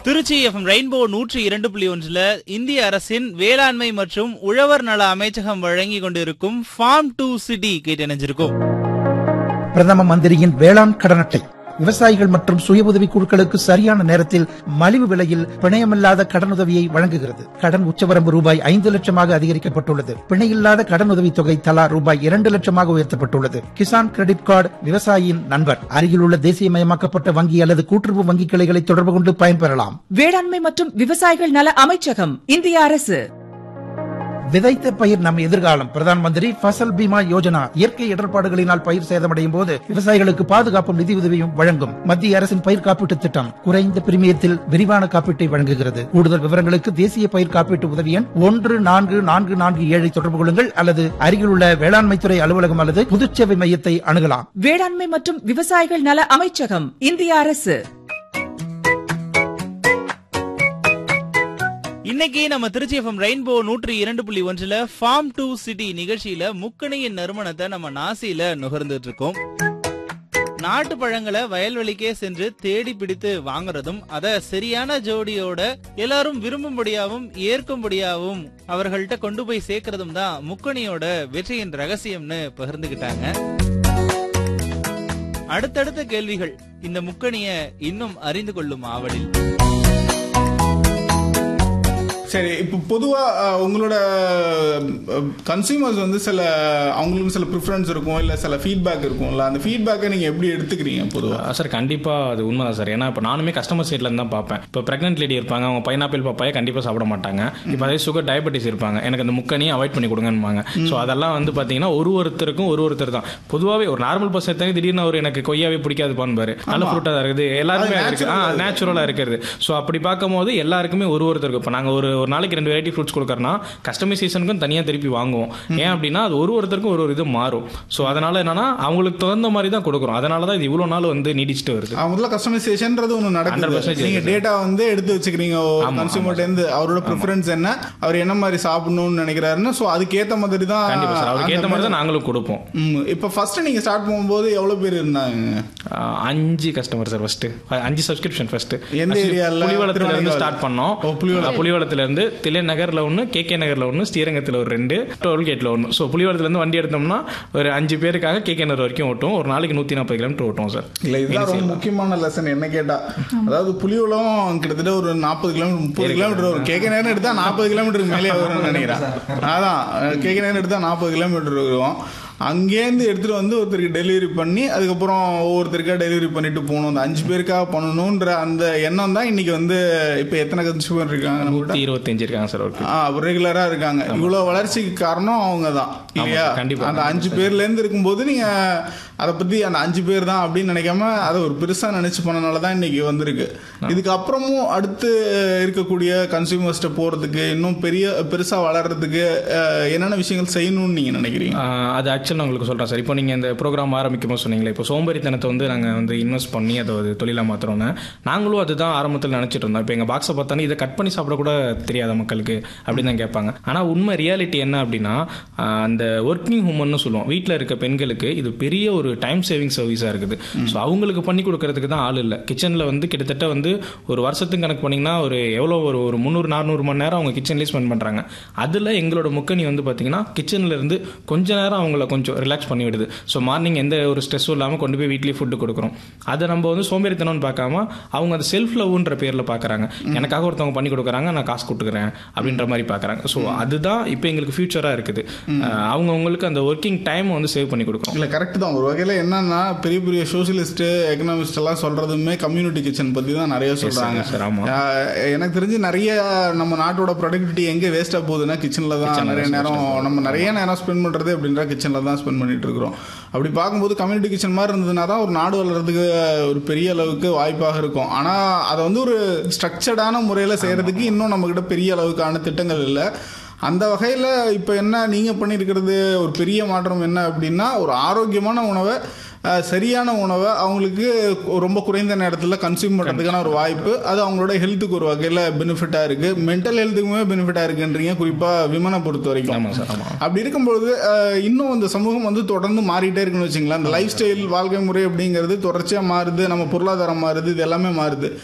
Trichy FM rainbow 102.1 இந்திய அரசின் வேளாண்மை மற்றும் உழவர் நல அமைச்சகம் வழங்கி கொண்டிருக்கும் ஃபார்ம் டு சிட்டி கேட்டணிஞ்சிருக்கும். பிரதம மந்திரியின் வேளாண் கடன் அட்டை விவசாயிகள் மற்றும் சுய உதவி குழுக்களுக்கு சரியான நேரத்தில் மலிவு விலையில் பிணையமில்லாத கடனுதவியை வழங்குகிறது. கடன் உச்சவரம்பு ரூபாய் 5 லட்சமாக அதிகரிக்கப்பட்டுள்ளது. பிணையில்லாத கடனுதவி தொகை தலா ரூபாய் 2 லட்சமாக உயர்த்தப்பட்டுள்ளது. கிசான் கிரெடிட் கார்டு விவசாயியின் நண்பர். அருகிலுள்ள தேசியமயமாக்கப்பட்ட வங்கி அல்லது கூட்டுறவு வங்கி கிளைகளை தொடர்பு கொண்டு பயன்பெறலாம். வேளாண்மை மற்றும் விவசாயிகள் நல அமைச்சகம், இந்திய அரசு. விதைத்த பயிர் நம் எதிர்காலம். பிரதான் மந்திரி ஃபசல் பீமா யோஜனா இயற்கை இடர்பாடுகளினால் பயிர் சேதமடையும் போது விவசாயிகளுக்கு பாதுகாப்பும் நிதியுதவியும் வழங்கும் மத்திய அரசின் பயிர் காப்பீட்டு திட்டம். குறைந்த பிரீமியத்தில் விரிவான காப்பீட்டை வழங்குகிறது. கூடுதல் விவரங்களுக்கு தேசிய பயிர் காப்பீட்டு உதவி எண் 14447 தொடர்பு கொள்ளுங்கள் அல்லது அருகிலுள்ள வேளாண்மைத்துறை அலுவலகம் அல்லது பொதுச்சேவை மையத்தை அணுகலாம். வேளாண்மை மற்றும் விவசாயிகள் நல அமைச்சகம், இந்திய அரசு. இன்னைக்கு நம்ம Trichy FM rainbow 102.1 form to city நிகழ்ச்சியில முக்கணியின் நறுமணத்தை நம்ம நாசியில நுகர்ந்துட்டு இருக்கோம். நாட்டு பழங்களை வயல்வெளிக்கே சென்று தேடி பிடித்து வாங்குறதும், அத சரியான ஜோடியோட எல்லாரும் விரும்பும்படியாவும் ஏற்கும்படியாவும் அவர்கள்ட்ட கொண்டு போய் சேர்க்கறதும் தான் முக்கணியோட வெற்றியின் ரகசியம்னு பகிர்ந்துகிட்டாங்க. அடுத்தடுத்த கேள்விகள் இந்த முக்கணிய இன்னும் அறிந்து கொள்ளும் ஆவலில். சரி, இப்போ பொதுவாக உங்களோட கன்சியூமர்ஸ் வந்து அவங்களுக்கு சில ப்ரிஃபரன்ஸ் இருக்கும், இல்லை சில ஃபீட்பேக் இருக்கும்ல, அந்த ஃபீட்பேக்கை நீங்கள் எப்படி எடுத்துக்கிறீங்க பொதுவாக? சார் கண்டிப்பாக அது உண்மை தான் சார். ஏன்னா இப்போ நானுமே கஸ்டமர் சைட்லேருந்து தான் பார்ப்பேன். இப்போ ப்ரெக்னென்ட் லேடி இருப்பாங்க, அவங்க பைனாப்பிள் பப்பாயை கண்டிப்பாக சாப்பிட மாட்டாங்க. இப்போ அதே சுகர் டயபெட்டிஸ் இருப்பாங்க, எனக்கு அந்த முக்கணியை அவாய்ட் பண்ணி கொடுங்கன்னுவாங்க. ஸோ அதெல்லாம் வந்து பார்த்தீங்கன்னா ஒருத்தருக்கும் ஒருத்தர் தான். பொதுவாகவே ஒரு நார்மல் பர்சன் எடுத்தாங்க, திடீர்னு அவர் எனக்கு கொய்யாவே பிடிக்காதுப்பான்னு பாரு, நல்ல ஃப்ரூட்டாக தான் இருக்குது, எல்லாருமே இருக்குது, நேச்சுரலாக இருக்கிறது. ஸோ அப்படி பார்க்கும்போது எல்லாருக்குமே ஒருத்தருக்கு இப்போ நாங்கள் ஒரு நாளைக்கு 2 வெரைட்டி ஃப்ரூட்ஸ் கொடுக்கறனா கஸ்டமைசேஷனுக்கும் தனியாக திருப்பி வாங்குவோம். ஏன் அப்படின்னா அது ஒருத்தருக்கும் ஒரு இது மாறும். ஸோ அதனால என்னன்னா அவங்களுக்கு தகுந்த மாதிரி தான் கொடுக்குறோம். அதனால தான் இது இவ்வளோ நாள் வந்து நீடிச்சுட்டு வருது. அவங்கள கஸ்டமைசேஷன்றது ஒன்று நடக்குது. நீங்க டேட்டா வந்து எடுத்து வச்சுக்கிறீங்க கன்சியூமர்ட்டேருந்து, அவரோட ப்ரிஃபரன்ஸ் என்ன, அவர் என்ன மாதிரி சாப்பிடணும்னு நினைக்கிறாருன்னு. ஸோ அதுக்கேற்ற மாதிரி தான் அவருக்கு ஏற்ற மாதிரி தான் நாங்களும் கொடுப்போம். இப்போ ஃபர்ஸ்ட் நீங்க ஸ்டார்ட் பண்ணும்போது எவ்வளோ பேர் இருந்தாங்க? 5 customer sir. First 5 subscription. First எந்த ஏரியாவில்? புலிவளத்துல இருந்து ஸ்டார்ட் பண்ணோம். புலிவளத்துல இருந்து தில்லை நகர்ல 1, கேகே நகர்ல 1, ஸ்ரீரங்கத்தில் ஒரு 2, டோல்கேட்ல 1. ஸோ புலிவளத்துல இருந்து வண்டி எடுத்தோம்னா ஒரு 5 பேருக்காக கேகே நகர் வரைக்கும் ஓட்டும். ஒரு நாளைக்கு 140 கிலோமீட்டர் ஓட்டும் சார். இல்லை, இதுதான் ரொம்ப முக்கியமான லெசன் என்ன கேட்டா. அதாவது புலிவளம் கிட்டத்தட்ட ஒரு 40 கிலோமீட்டர் 30 கிலோமீட்டர் வரும். கேகே நகர் எடுத்தா 40 கிலோமீட்டருக்கு மேலே வரும்னு நினைக்கிறேன். அதான் கேகே நகர் எடுத்தா 40 கிலோமீட்டர் வரும். அங்கேருந்து எடுத்துகிட்டு வந்து ஒருத்தருக்கு டெலிவரி பண்ணி அதுக்கப்புறம் ஒவ்வொருத்தருக்காக டெலிவரி பண்ணிட்டு போகணும். அந்த 5 பேருக்காக பண்ணணுன்ற அந்த எண்ணம் தான் இன்னைக்கு வந்து. இப்போ எத்தனை கன்சியூமர் இருக்காங்க? 125 இருக்காங்க சார். ரெகுலராக இருக்காங்க. இவ்வளோ வளர்ச்சிக்கு காரணம் அவங்க தான் இல்லையா? கண்டிப்பாக. அந்த 5 பேர்லேருந்து இருக்கும்போது நீங்கள் அதை பற்றி அந்த 5 பேர் தான் அப்படின்னு நினைக்காம அதை ஒரு பெருசாக நினச்சி பண்ணனால தான் இன்னைக்கு வந்திருக்கு. இதுக்கப்புறமும் அடுத்து இருக்கக்கூடிய கன்சியூமர்ஸ்ட்டை போகிறதுக்கு இன்னும் பெருசாக வளர்கிறதுக்கு என்னென்ன விஷயங்கள் செய்யணும்னு நீங்கள் நினைக்கிறீங்க? அது ஆக்சுவலாக நான் உங்களுக்கு சொல்கிறேன் சார். இப்போ நீங்கள் இந்த ப்ரோக்ராம் ஆரம்பிக்கும் போது சொன்னீங்களே, இப்போ சோம்பேறித்தனத்தை வந்து நாங்கள் வந்து இன்வெஸ்ட் பண்ணி அதை ஒரு தொழிலாக மாற்றுறோன்னு நாங்களும் அதுதான் ஆரம்பத்தில் நினச்சிட்டு இருந்தோம். இப்போ எங்கள் பாக்ஸை பார்த்தானே இதை கட் பண்ணி சாப்பிடக்கூட தெரியாத மக்களுக்கு அப்படின்னு தான் கேட்பாங்க. ஆனால் உண்மை ரியாலிட்டி என்ன அப்படின்னா, அந்த ஒர்க்கிங் உமன்னு சொல்லுவோம், வீட்டில் இருக்க பெண்களுக்கு இது பெரிய ஒரு டைம் சேவிங் சர்வீஸாக இருக்குது. ஸோ அவங்களுக்கு பண்ணி கொடுக்கறதுக்கு தான் ஆள் இல்லை. கிச்சனில் வந்து கிட்டத்தட்ட வந்து ஒரு வருஷத்துக்கு கணக்கு பண்ணிங்கன்னா ஒரு எவ்வளோ ஒரு 300-400 மணி நேரம் அவங்க கிச்சன்லேயே ஸ்பெண்ட் பண்ணுறாங்க. அதில் எங்களோட முக்கணி வந்து பார்த்தீங்கன்னா கிச்சனில் இருந்து கொஞ்ச நேரம் அவங்கள கொஞ்சம் ரிலாக்ஸ் பண்ணி விடுது. ஸோ மார்னிங் எந்த ஒரு ஸ்ட்ரெஸ்ஸும் இல்லாமல் கொண்டு போய் வீட்லேயே ஃபுட்டு கொடுக்குறோம். அதை நம்ம வந்து சோம்பேறித்தனம்னு பார்க்காம அவங்க அந்த செல்ஃப் லவ்ன்ற பேரில் பார்க்குறாங்க. எனக்காக ஒருத்தவங்க பண்ணி கொடுக்குறாங்க, நான் காசு கொடுத்துக்கிறேன் அப்படின்ற மாதிரி பார்க்குறாங்க. ஸோ அதுதான் இப்போ எங்களுக்கு ஃபியூச்சராக இருக்குது. அவங்களுக்கு அந்த ஒர்க்கிங் டைம் வந்து சேவ் பண்ணி கொடுக்குறோம். இல்லை, கரெக்ட் தான். ஒரு வகையில் என்னன்னா பெரிய பெரிய சோசியலிஸ்ட்டு எக்கனாமிஸ்ட் எல்லாம் சொல்கிறதுமே கம்யூனிட்டி கிச்சன் பற்றி தான் நிறைய சொல்கிறாங்க. எனக்கு தெரிஞ்சு நிறைய நம்ம நாட்டோட ப்ரொடக்டிவிட்டி எங்கே வேஸ்ட்டாக போகுதுன்னா கிச்சனில் தான் நிறைய நேரம் ஸ்பெண்ட் பண்ணுறது அப்படின்ற கிச்சனில் தான் ஸ்பெண்ட் பண்ணிட்டு இருக்கிறோம். அப்படி பார்க்கும்போது கம்யூனிட்டி கிச்சன் மாதிரி இருந்ததுன்னா தான் ஒரு நாடு வளர்கிறதுக்கு ஒரு பெரிய அளவுக்கு வாய்ப்பாக இருக்கும். ஆனால் அதை வந்து ஒரு ஸ்ட்ரக்சர்டான முறையில் செய்கிறதுக்கு இன்னும் நம்மக்கிட்ட பெரிய அளவுக்கான திட்டங்கள் இல்லை. அந்த வகையில் இப்போ என்ன நீங்கள் பண்ணியிருக்கிறது ஒரு பெரிய மாற்றம் என்ன அப்படின்னா, ஒரு ஆரோக்கியமான உணவை, சரியான உணவை அவங்களுக்கு ரொம்ப குறைந்த நேரத்தில் கன்சியூம் பண்ணுறதுக்கான ஒரு வாய்ப்பு. அது அவங்களோட ஹெல்த்துக்கு ஒரு வகையில் பெனிஃபிட்டாக இருக்குது. மென்டல் ஹெல்த்துக்குமே பெனிஃபிட்டாக இருக்குன்றீங்க, குறிப்பாக விமனை பொறுத்த வரைக்கும். அப்படி இருக்கும்பொழுது இன்னும் அந்த சமூகம் வந்து தொடர்ந்து மாறிட்டே இருக்குன்னு வச்சுங்களேன். அந்த லைஃப் ஸ்டைல் வாழ்க்கை முறை அப்படிங்கிறது தொடர்ச்சியாக மாறுது, நம்ம பொருளாதாரம் மாறுது, இது எல்லாமே மாறுது.